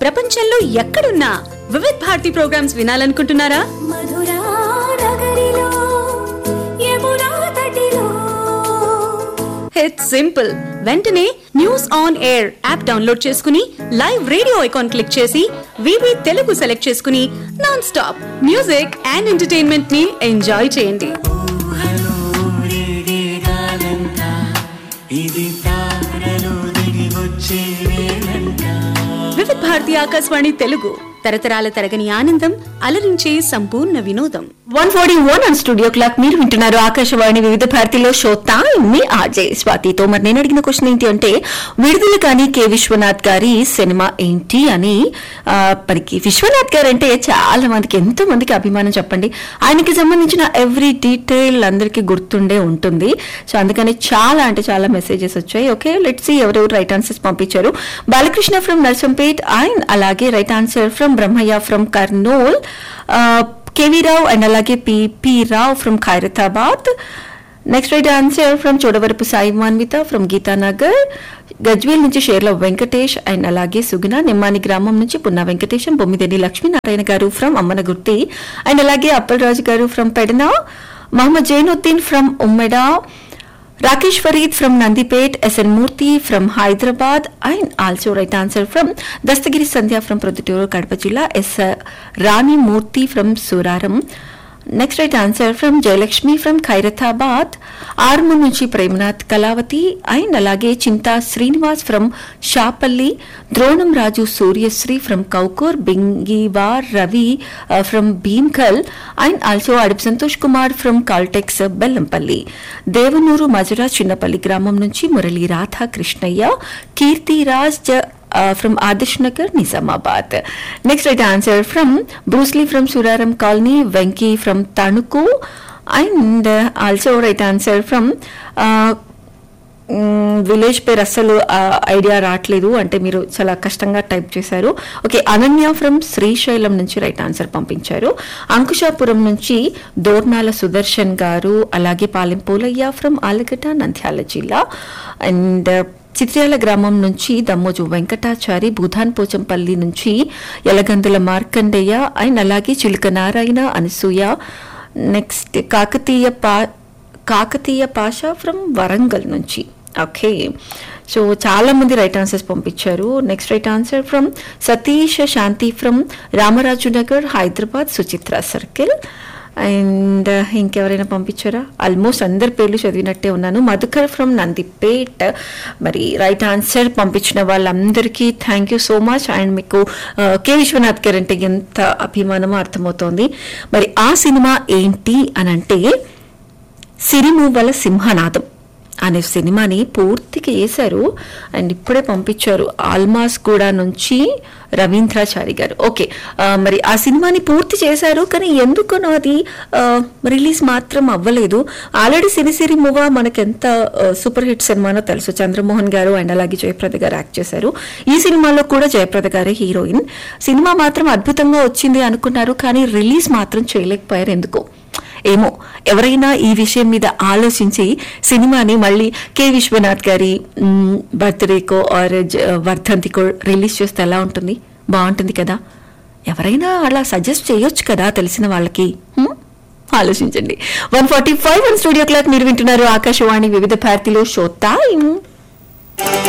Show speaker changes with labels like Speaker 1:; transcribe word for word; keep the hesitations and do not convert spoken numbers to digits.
Speaker 1: ప్రపంచంలో ఎక్కడున్నా Vividh Bharati programmes వినాలనుకుంటున్నారా? It's simple. వెంటనే news on air app download చేసుకుని లైవ్ రేడియో ఐకాన్ క్లిక్ చేసి వివి తెలుగు సెలెక్ట్ చేసుకుని non stop music and entertainment ని ఎంజాయ్ చేయండి. వివిధ భారతి ఆకాశవాణి తెలుగు తరతరాల తరగని ఆనందం, అలరించే సంపూర్ణ వినోదం.
Speaker 2: One forty one on studio clock. మీరు వింటున్నారు ఆకాశవాణి వివిధ భారతిలో షో టైం మీ ఆర్జే స్వాతితో. మరి నేను అడిగిన క్వశ్చన్ ఏంటి అంటే, విడుదల కానీ కె విశ్వనాథ్ గారి సినిమా ఏంటి అని. మనకి విశ్వనాథ్ గారు అంటే చాలా మందికి, ఎంతో మందికి అభిమానం చెప్పండి. ఆయనకి సంబంధించిన ఎవ్రీ డీటెయిల్ అందరికీ గుర్తుండే ఉంటుంది. సో అందుకని చాలా అంటే చాలా మెసేజెస్ వచ్చాయి. ఓకే, లెట్స్ సీ ఎవరెవరు రైట్ ఆన్సర్స్ పంపించారు. బాలకృష్ణ ఫ్రమ్ నర్సంపేట్ అండ్ అలాగే right answer from Brahmaiah from Kurnool, KV Rao and అలాగే PP Rao from Khairatabad. Next right answer from Chodavarapu Sai Manvitha from Geetanagar. Gajwel నుంచి షేర్ల వెంకటేష్ అండ్ అలాగే సుగుణ. నిమ్మాని గ్రామం నుంచి పున్నా వెంకటేశం. బొమ్మిదేని లక్ష్మీనారాయణ గారు ఫ్రమ్ అమ్మనగుర్తి అండ్ అలాగే అప్పలరాజు గారు from Pedana. Mohammed Zainuddin from ఉమ్మెడా. Rakesh Farid from Nandipet, S N Murthy from Hyderabad and also right answer from Dastagiri Sandhya from Produturu Kadapa Jilla, S Rani Murthy from Suraram. Next right answer from Jayalakshmi from Khairathabad, Armu నుంచి Premanath Kalavathi and అలాగే చింతా Srinivas from Shapalli, Dronam Raju Suryasri from Kaukur, Bingiwar Ravi from Bhimgal and also అడప్ Santosh Kumar from Caltex Bellampalli. Devanur Majura Chinnapalli గ్రామం నుంచి Murali Radha Krishnaiah, Keerthiraj Uh, from Adarsh Nagar, Nizamabad. Next right answer from Bruce Lee from Suraram Colony, Venki from Tanuku and uh, also right answer from uh, village పేరు అస్సలు idea రావట్లేదు, అంటే మీరు చాలా కష్టంగా type చేశారు. ఓకే, అనన్య ఫ్రమ్ శ్రీశైలం నుంచి రైట్ ఆన్సర్ పంపించారు. అంకుశాపురం నుంచి దోర్నాల సుదర్శన్ గారు, అలాగే పాలెం పోలయ్య ఫ్రమ్ ఆలగడ్డ నంద్యాల జిల్లా అండ్ చిత్ర్యాల గ్రామం నుంచి దమ్మోజు వెంకటాచారి, భూధాన్ పోచంపల్లి నుంచి యలగందుల మార్కండేయ అండ్ అలాగే చిలుక నారాయణ అనసూయ. నెక్స్ట్ కాకతీయ పా కాకతీయ పాషా ఫ్రమ్ వరంగల్ నుంచి. ఓకే, సో చాలా మంది రైట్ ఆన్సర్స్ పంపించారు. Next right answer from Satish Shanti from Ramaraju Nagar, Hyderabad, Suchitra circle and ఇంకెవరైనా పంపించారా? ఆల్మోస్ట్ అందరి పేర్లు చదివినట్టే ఉన్నాను. మధుకర్ ఫ్రమ్ నందిపేట్. మరి రైట్ ఆన్సర్ పంపించిన వాళ్ళందరికీ thank you so much. And మీకు కె విశ్వనాథ్ గారు అంటే ఎంత అభిమానమో అర్థమవుతోంది. మరి ఆ సినిమా ఏంటి అని అంటే సిరిమూవల సింహనాదం అనే సినిమాని పూర్తిగా వేశారు అండ్ ఇప్పుడే పంపించారు ఆల్మాస్ కూడా నుంచి రవీంద్రాచారి గారు. ఓకే, మరి ఆ సినిమాని పూర్తి చేశారు, కానీ ఎందుకనో అది రిలీజ్ మాత్రం అవ్వలేదు. ఆల్రెడీ సిరిసిరి మూవ మనకెంత సూపర్ హిట్ సినిమానో తెలుసు. చంద్రమోహన్ గారు అండ్ అలాగే జయప్రద గారు యాక్ట్ చేశారు. ఈ సినిమాలో కూడా జయప్రద గారే హీరోయిన్. సినిమా మాత్రం అద్భుతంగా వచ్చింది అనుకున్నారు, కానీ రిలీజ్ మాత్రం చేయలేకపోయారు. ఎందుకో ఏమో, ఎవరైనా ఈ విషయం మీద ఆలోచించి సినిమాని మళ్ళీ కె విశ్వనాథ్ గారి బర్త్డేకో ఆర్ వర్ధంతికో రిలీజ్ చేస్తే ఎలా ఉంటుంది? బాగుంటుంది కదా. ఎవరైనా అలా సజెస్ట్ చేయొచ్చు కదా తెలిసిన వాళ్ళకి. ఆలోచించండి. One forty five one studio clock. మీరు వింటున్నారు ఆకాశవాణి వివిధ భారతిలో షో టైం.